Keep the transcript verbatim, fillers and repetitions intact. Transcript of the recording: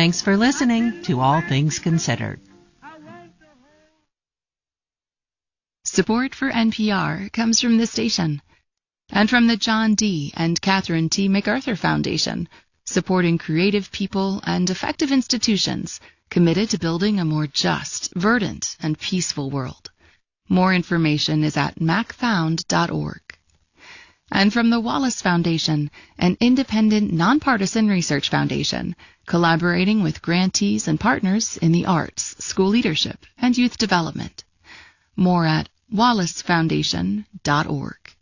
Thanks for listening to All Things Considered. Support for N P R comes from this station and from the John D. and Catherine T. MacArthur Foundation, supporting creative people and effective institutions committed to building a more just, verdant, and peaceful world. More information is at mac found dot org. And from the Wallace Foundation, an independent, nonpartisan research foundation, collaborating with grantees and partners in the arts, school leadership, and youth development. More at wallace foundation dot org.